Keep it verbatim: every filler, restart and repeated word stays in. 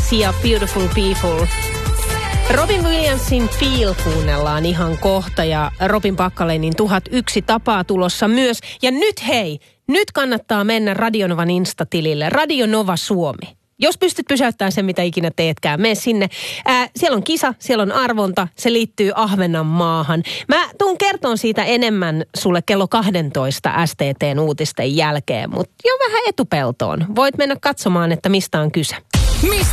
Sia, Beautiful People. Robin Williamsin Feel kuunnellaan ihan kohta ja Robin Packalenin tuhat yksi tapaa tulossa myös. Ja nyt hei, nyt kannattaa mennä Radionovan Insta-tilille, Radionova Suomi. Jos pystyt pysäyttämään sen, mitä ikinä teetkään, mene sinne. Ää, siellä on kisa, siellä on arvonta, se liittyy Ahvenanmaahan. Mä tuun kertoon siitä enemmän sulle kello kaksitoista S T T:n uutisten jälkeen, mutta jo vähän etupeltoon. Voit mennä katsomaan, että mistä on kyse.